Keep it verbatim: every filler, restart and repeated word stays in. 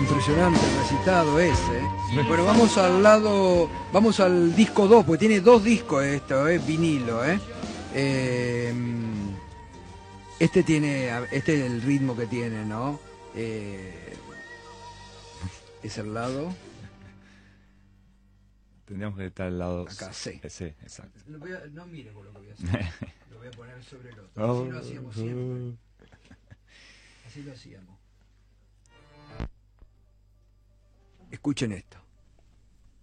impresionante el recitado ese. ¿eh? Bueno, vamos al lado, vamos al disco dos, porque tiene dos discos esto, ¿eh? Vinilo, ¿eh? Eh, este tiene, este es el ritmo que tiene, ¿no? Eh, es el lado... Tendríamos que estar al lado... Acá, sí. Sí, exacto. No, voy a, no mire por lo que voy a hacer. Lo voy a poner sobre el otro. Así lo hacíamos siempre. Así lo hacíamos. Escuchen esto.